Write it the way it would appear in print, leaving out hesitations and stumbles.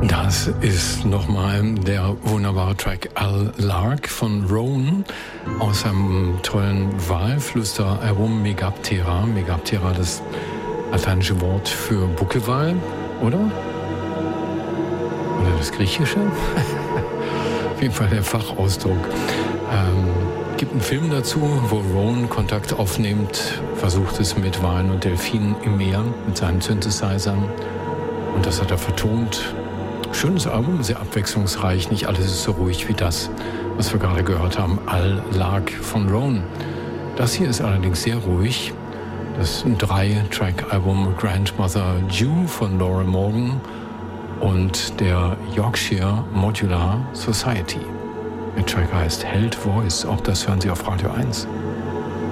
Das ist nochmal der wunderbare Track Al Lark von Roan aus einem tollen Walflüster-Album Megaptera. Megaptera, das lateinische Wort für Buckelwal, oder? Oder das griechische? Auf jeden Fall der Fachausdruck. Gibt einen Film dazu, wo Roan Kontakt aufnimmt, versucht es mit Walen und Delfinen im Meer, mit seinen Synthesizern. Und das hat er vertont. Schönes Album, sehr abwechslungsreich. Nicht alles ist so ruhig wie das, was wir gerade gehört haben. Al Lark von Roan. Das hier ist allerdings sehr ruhig. Das ist ein 3-Track-Album Grandmother Jew von Laura Morgan und der Yorkshire Modular Society. Der Track heißt Held Voice. Auch das hören Sie auf Radio 1.